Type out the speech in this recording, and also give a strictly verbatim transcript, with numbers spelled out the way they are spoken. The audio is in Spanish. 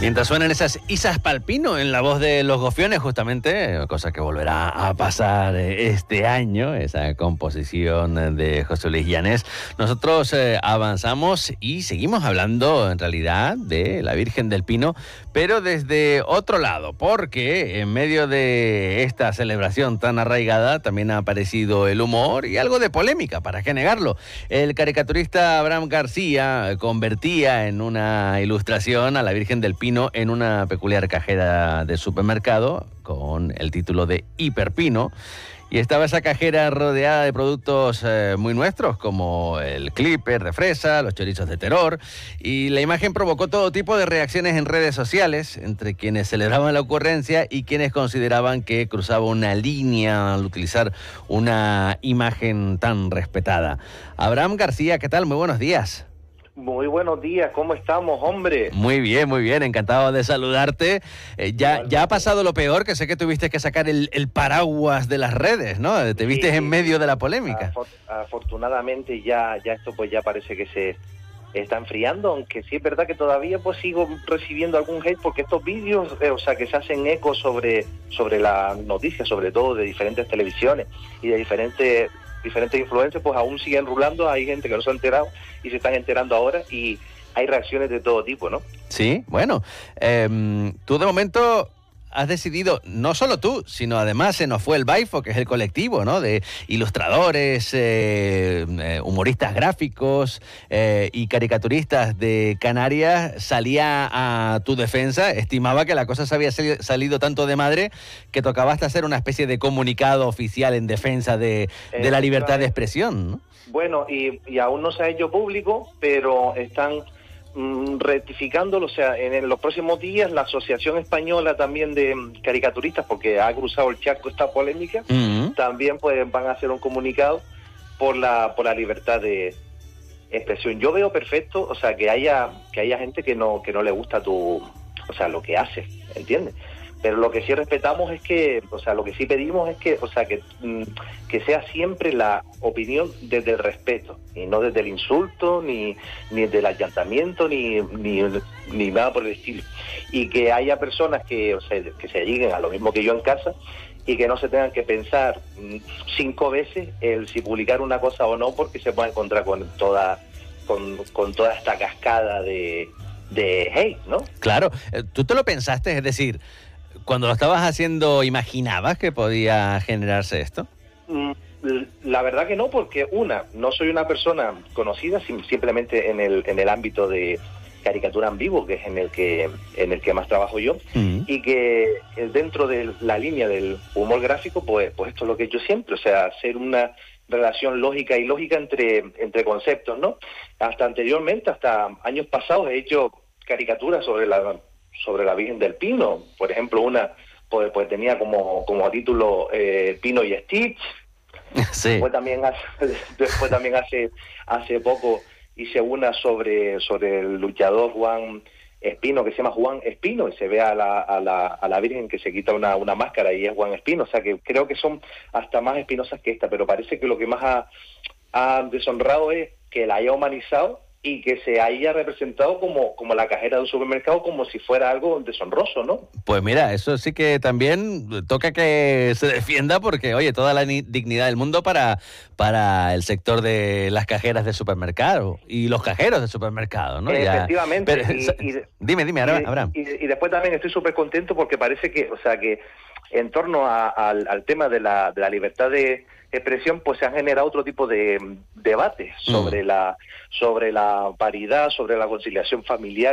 Mientras suenan esas Isas Palpino en la voz de Los Gofiones, justamente, cosa que volverá a pasar este año, esa composición de José Luis Llanes, nosotros eh, avanzamos y seguimos hablando en realidad de la Virgen del Pino, pero desde otro lado, porque en medio de esta celebración tan arraigada también ha aparecido el humor y algo de polémica, ¿para qué negarlo? El caricaturista Abraham García convertía en una ilustración a la Virgen del Pino en una peculiar cajera de supermercado con el título de Hiperpino, y estaba esa cajera rodeada de productos eh, muy nuestros como el clipper de fresa, los chorizos de terror, y la imagen provocó todo tipo de reacciones en redes sociales entre quienes celebraban la ocurrencia y quienes consideraban que cruzaba una línea al utilizar una imagen tan respetada. Abraham García, ¿qué tal? Muy buenos días. Muy buenos días, ¿cómo estamos, hombre? Muy bien, muy bien, encantado de saludarte. Eh, ya, ya ha pasado lo peor, que sé que tuviste que sacar el, el paraguas de las redes, ¿no? Te viste sí, en medio de la polémica. Afortunadamente ya, ya esto pues ya parece que se está enfriando, aunque sí es verdad que todavía pues sigo recibiendo algún hate porque estos vídeos, eh, o sea, que se hacen eco sobre, sobre las noticias, sobre todo de diferentes televisiones y de diferentes... diferentes influencers, pues aún siguen rulando, hay gente que no se ha enterado y se están enterando ahora y hay reacciones de todo tipo, ¿no? Sí, bueno, eh, tú de momento has decidido, no solo tú, sino además se nos fue el Baifo, que es el colectivo, ¿no?, de ilustradores, eh, eh, humoristas gráficos eh, y caricaturistas de Canarias, salía a tu defensa, estimaba que la cosa se había salido tanto de madre que tocaba hasta hacer una especie de comunicado oficial en defensa de, de la libertad de expresión, ¿no? Bueno, y, y aún no se ha hecho público, pero están rectificándolo, o sea, en los próximos días la Asociación Española también de Caricaturistas, porque ha cruzado el charco esta polémica, uh-huh. también pues van a hacer un comunicado por la por la libertad de expresión. Yo veo perfecto, o sea, que haya que haya gente que no que no le gusta tu, o sea, lo que haces, ¿entiendes? Pero lo que sí respetamos es que, o sea, lo que sí pedimos es que, o sea, que, que sea siempre la opinión desde el respeto, y no desde el insulto, ni, ni desde el allantamiento, ni, ni, ni nada por el estilo. Y que haya personas que, o sea, que se lleguen a lo mismo que yo en casa, y que no se tengan que pensar cinco veces el si publicar una cosa o no, porque se puede encontrar con toda, con, con toda esta cascada de, de hate, ¿no? Claro, tú te lo pensaste, es decir, cuando lo estabas haciendo, ¿imaginabas que podía generarse esto? La verdad que no, porque una, no soy una persona conocida, simplemente en el en el ámbito de caricatura en vivo, que es en el que en el que más trabajo yo, uh-huh. y que dentro de la línea del humor gráfico, pues pues esto es lo que he hecho siempre, o sea, hacer una relación lógica y lógica entre entre conceptos, ¿no? Hasta anteriormente, hasta años pasados, he hecho caricaturas sobre la sobre la Virgen del Pino, por ejemplo, una pues, pues tenía como como título eh, Pino y Stitch. Sí. Después también hace, después también hace hace poco hice una sobre sobre el luchador Juan Espino, que se llama Juan Espino, y se ve a la a la a la Virgen que se quita una una máscara y es Juan Espino, o sea que creo que son hasta más espinosas que esta, pero parece que lo que más ha, ha deshonrado es que la haya humanizado y que se haya representado como, como la cajera de un supermercado, como si fuera algo deshonroso, ¿no? Pues mira, eso sí que también toca que se defienda, porque, oye, toda la dignidad del mundo para, para el sector de las cajeras de supermercado y los cajeros de supermercado, ¿no? Efectivamente. Ya, pero, y, y, dime, dime, Abraham. Y, y, y después también estoy súper contento porque parece que, o sea, que en torno a, a, al tema de la, de la libertad de expresión, pues se han generado otro tipo de debates sobre mm. la sobre la paridad, sobre la conciliación familiar.